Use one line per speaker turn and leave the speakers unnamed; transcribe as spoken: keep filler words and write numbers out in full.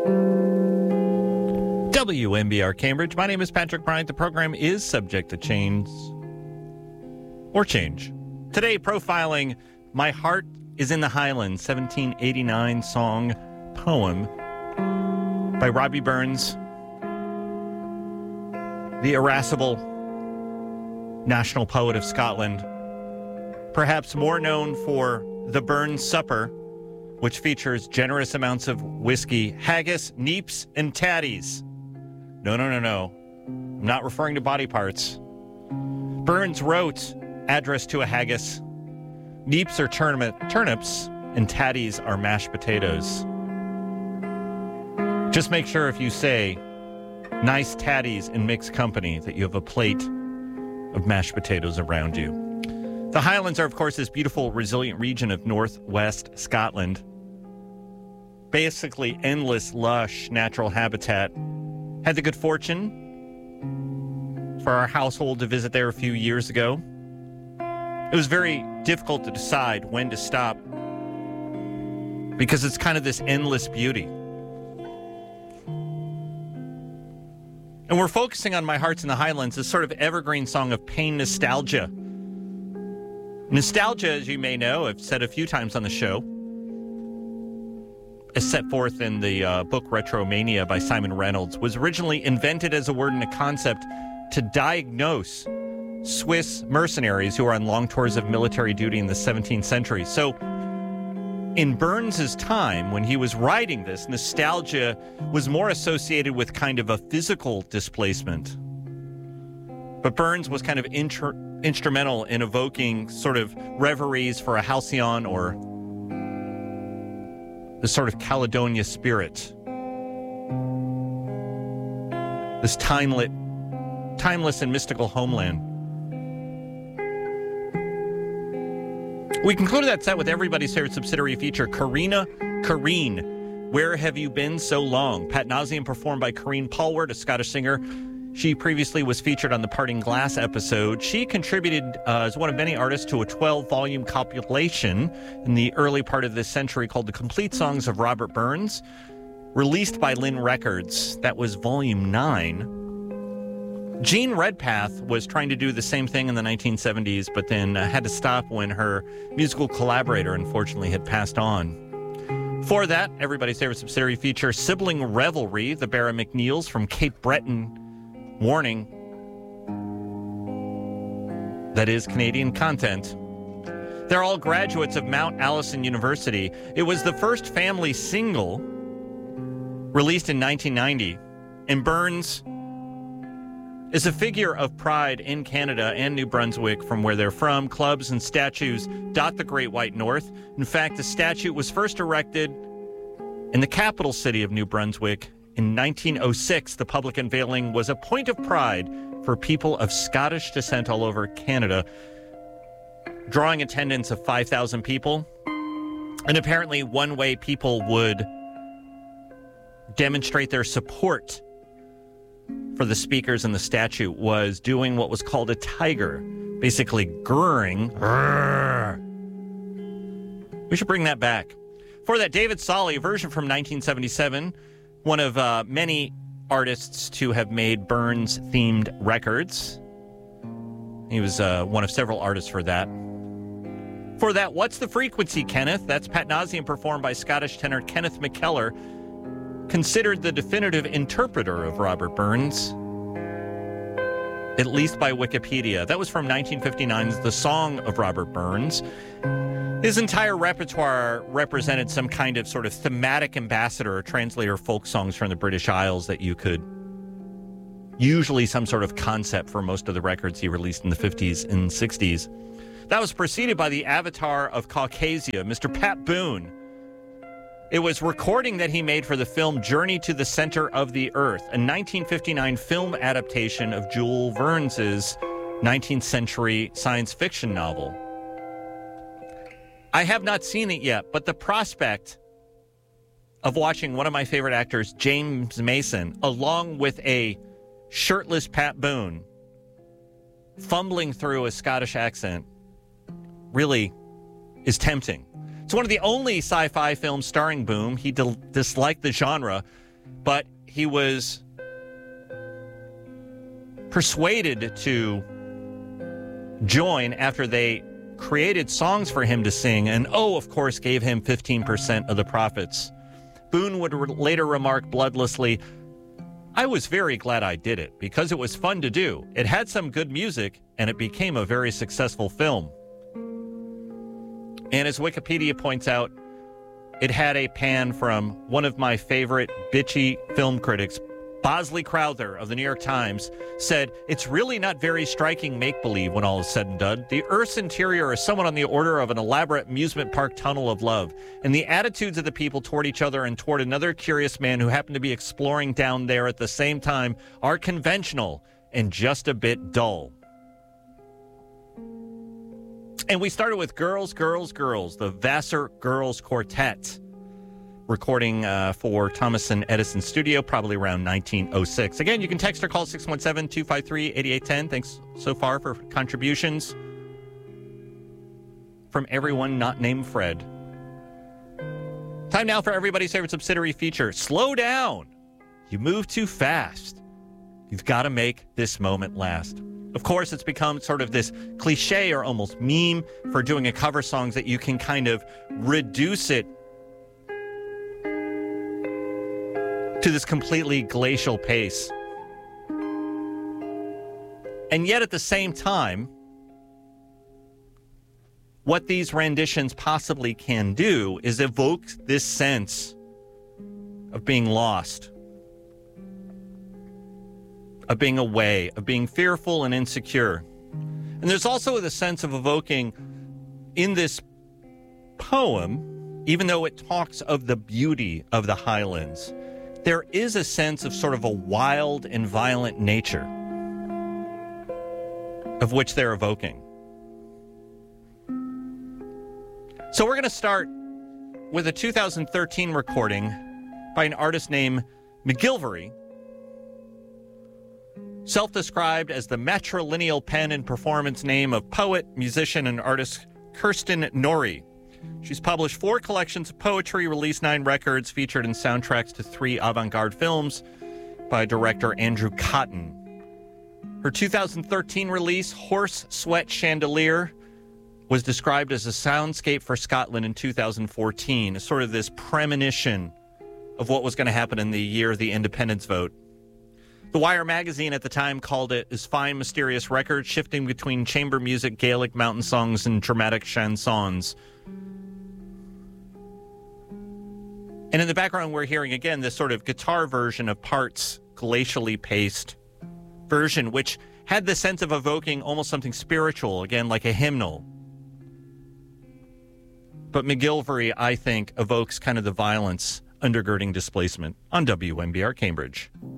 W M B R Cambridge. My name is Patrick Bryant. The program is subject to change or change. Today, profiling My Heart is in the Highlands, seventeen eighty-nine song poem by Robbie Burns, the irascible national poet of Scotland, perhaps more known for The Burns Supper, which features generous amounts of whiskey, haggis, neeps, and tatties. No, no, no, no. I'm not referring to body parts. Burns wrote, address to a haggis. Neeps are turnip, turnips, and tatties are mashed potatoes. Just make sure if you say nice tatties in mixed company that you have a plate of mashed potatoes around you. The Highlands are, of course, this beautiful, resilient region of northwest Scotland. Basically endless, lush, natural habitat. Had the good fortune for our household to visit there a few years ago. It was very difficult to decide when to stop because it's kind of this endless beauty. And we're focusing on My Heart's in the Highlands, this sort of evergreen song of pain nostalgia. Nostalgia, as you may know, I've said a few times on the show, is set forth in the uh, book Retromania by Simon Reynolds, was originally invented as a word and a concept to diagnose Swiss mercenaries who were on long tours of military duty in the seventeenth century. So in Burns' time, when he was writing this, nostalgia was more associated with kind of a physical displacement. But Burns was kind of inter- instrumental in evoking sort of reveries for a halcyon or the sort of Caledonia spirit. This timeless, timeless and mystical homeland. We concluded that set with everybody's favorite subsidiary feature, Karina Kareen, Where Have You Been So Long? Pat Nauseam, performed by Kareen Polwart, a Scottish singer. She previously was featured on the Parting Glass episode. She contributed uh, as one of many artists to a twelve-volume compilation in the early part of this century called The Complete Songs of Robert Burns, released by Lynn Records. That was volume nine. Jean Redpath was trying to do the same thing in the nineteen seventies, but then uh, had to stop when her musical collaborator, unfortunately, had passed on. For that, everybody's favorite subsidiary feature, Sibling Revelry, the Barra McNeils from Cape Breton. Warning, that is Canadian content. They're all graduates of Mount Allison University. It was the first family single released in nineteen ninety, and Burns is a figure of pride in Canada and New Brunswick from where they're from. Clubs and statues dot the Great White North. In fact, the statue was first erected in the capital city of New Brunswick in nineteen oh six. The public unveiling was a point of pride for people of Scottish descent all over Canada, drawing attendance of five thousand people. And apparently one way people would demonstrate their support for the speakers and the statue was doing what was called a tiger, basically grrring. Grrr. We should bring that back. For that, David Solly, a version from nineteen seventy-seven, one of uh, many artists to have made Burns-themed records. He was uh, one of several artists for that. For that, What's the Frequency, Kenneth? That's Pat Nauseam, performed by Scottish tenor Kenneth McKellar, considered the definitive interpreter of Robert Burns, at least by Wikipedia. That was from nineteen fifty-nine's The Song of Robert Burns. His entire repertoire represented some kind of sort of thematic ambassador or translator of folk songs from the British Isles that you could, usually some sort of concept for most of the records he released in the fifties and sixties. That was preceded by the avatar of Caucasia, Mister Pat Boone. It was recording that he made for the film Journey to the Center of the Earth, a nineteen fifty-nine film adaptation of Jules Verne's nineteenth century science fiction novel. I have not seen it yet, but the prospect of watching one of my favorite actors, James Mason, along with a shirtless Pat Boone, fumbling through a Scottish accent, really is tempting. It's one of the only sci-fi films starring Boone. He dil- disliked the genre but he was persuaded to join after they created songs for him to sing, and oh, of course, gave him fifteen percent of the profits. Boone would re- later remark bloodlessly, "I was very glad I did it because it was fun to do. It had some good music, and it became a very successful film." And as Wikipedia points out, it had a pan from one of my favorite bitchy film critics, Bosley Crowther of the New York Times, said, "It's really not very striking make-believe when all is said and done. The Earth's interior is somewhat on the order of an elaborate amusement park tunnel of love, and the attitudes of the people toward each other and toward another curious man who happened to be exploring down there at the same time are conventional and just a bit dull." And we started with Girls, Girls, Girls, the Vassar Girls Quartet, recording uh, for Thomas and Edison Studio, probably around nineteen oh six. Again, you can text or call six one seven, two five three, eight eight one zero. Thanks so far for contributions from everyone not named Fred. Time now for everybody's favorite subsidiary feature. Slow down. You move too fast. You've got to make this moment last. Of course, it's become sort of this cliche or almost meme for doing a cover songs that you can kind of reduce it to this completely glacial pace. And yet at the same time, what these renditions possibly can do is evoke this sense of being lost, of being away, of being fearful and insecure. And there's also the sense of evoking in this poem, even though it talks of the beauty of the highlands, there is a sense of sort of a wild and violent nature of which they're evoking. So we're going to start with a two thousand thirteen recording by an artist named McGilvery, self-described as the matrilineal pen and performance name of poet, musician, and artist Kirsten Norrie. She's published four collections of poetry, released nine records, featured in soundtracks to three avant-garde films by director Andrew Cotton. Her two thousand thirteen release, Horse Sweat Chandelier, was described as a soundscape for Scotland in two thousand fourteen, sort of this premonition of what was going to happen in the year of the independence vote. The Wire magazine at the time called it his fine, mysterious record, shifting between chamber music, Gaelic mountain songs, and dramatic chansons. And in the background, we're hearing, again, this sort of guitar version of Parts' glacially paced version, which had the sense of evoking almost something spiritual, again, like a hymnal. But McGilvery, I think, evokes kind of the violence undergirding displacement on W M B R Cambridge.